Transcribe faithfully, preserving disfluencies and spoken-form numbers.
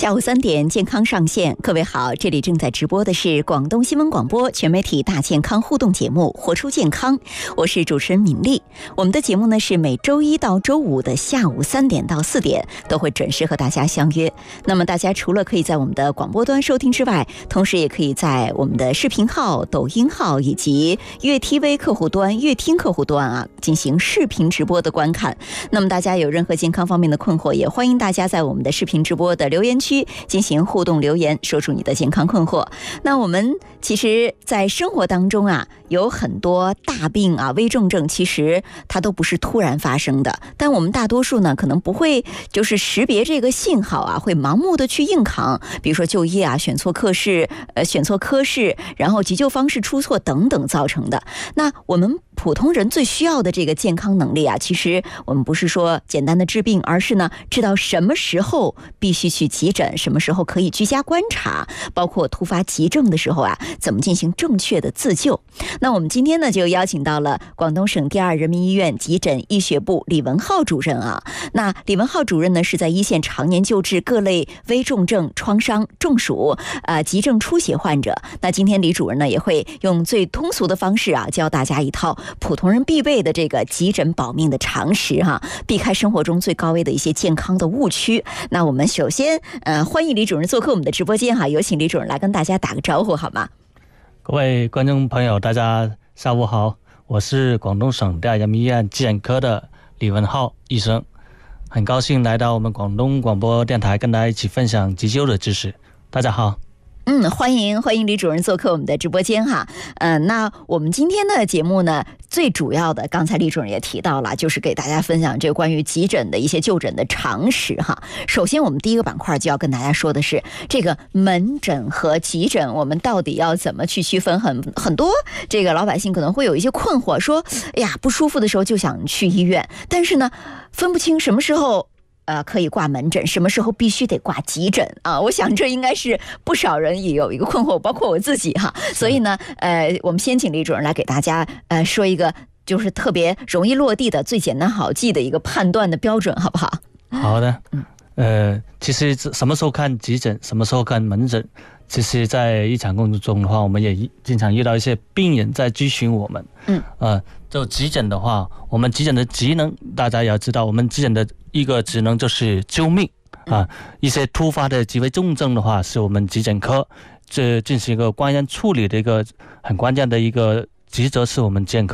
下午三点，健康上线。各位好，这里正在直播的是广东新闻广播全媒体大健康互动节目《活出健康》，我是主持人敏丽。我们的节目呢是每周一到周五的下午三点到四点都会准时和大家相约。那么大家除了可以在我们的广播端收听之外，同时也可以在我们的视频号、抖音号以及悦 T V 客户端、悦听客户端啊进行视频直播的观看。那么大家有任何健康方面的困惑，也欢迎大家在我们的视频直播的留言区进行互动留言，说出你的健康困惑。那我们其实在生活当中啊，有很多大病啊、危重症，其实它都不是突然发生的，但我们大多数呢可能不会就是识别这个信号啊，会盲目的去硬扛，比如说就医啊选错科室呃选错科室，然后急救方式出错等等造成的。那我们普通人最需要的这个健康能力啊，其实我们不是说简单的治病，而是呢知道什么时候必须去急诊，什么时候可以居家观察，包括突发急症的时候啊，怎么进行正确的自救。那我们今天呢就邀请到了广东省第二人民医院急诊医学部李文浩主任啊。那李文浩主任呢是在一线常年救治各类危重症、创伤、中暑、呃急症出血患者。那今天李主任呢也会用最通俗的方式啊，教大家一套普通人必备的这个急诊保命的常识哈、啊，避开生活中最高危的一些健康的误区。那我们首先呃欢迎李主任做客我们的直播间哈，有请李主任来跟大家打个招呼好吗？ 各位观众朋友，大家下午好，我是广东省第二人民医院急诊科的李文浩医生，很高兴来到我们广东广播电台，跟大家一起分享急救的知识。大家好。 嗯，欢迎欢迎李主任做客我们的直播间哈。呃，那我们今天的节目呢，最主要的，刚才李主任也提到了，就是给大家分享这个关于急诊的一些就诊的常识哈。首先，我们第一个板块就要跟大家说的是，这个门诊和急诊，我们到底要怎么去区分？很很多这个老百姓可能会有一些困惑，说，哎呀，不舒服的时候就想去医院，但是呢，分不清什么时候呃，可以挂门诊，什么时候必须得挂急诊啊？我想这应该是不少人也有一个困惑，包括我自己哈。所以呢，呃，我们先请李主任来给大家呃说一个就是特别容易落地的、最简单好记的一个判断的标准，好不好？ 好的，嗯，呃，其实什么时候看急诊，什么时候看门诊，其实在日常工作中的话，我们也经常遇到一些病人在咨询我们，嗯，呃，就急诊的话，我们急诊的职能大家也要知道，我们急诊的一个职能就是救命啊，一些突发的极为重症的话，是我们急诊科这进行一个关键处理的一个很关键的一个职责，是我们健康